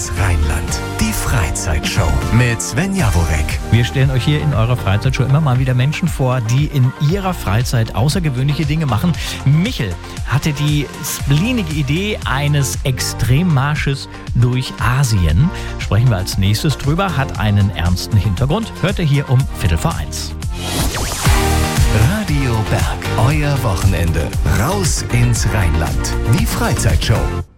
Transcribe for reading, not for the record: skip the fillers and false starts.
ins Rheinland. Die Freizeitshow mit Sven Jaworek. Wir stellen euch hier in eurer Freizeitshow immer mal wieder Menschen vor, die in ihrer Freizeit außergewöhnliche Dinge machen. Michel hatte die spleenige Idee eines Extremmarsches durch Asien. Sprechen wir als nächstes drüber, hat einen ernsten Hintergrund. Hört ihr hier um 1:15. Radio Berg, euer Wochenende. Raus ins Rheinland. Die Freizeitshow.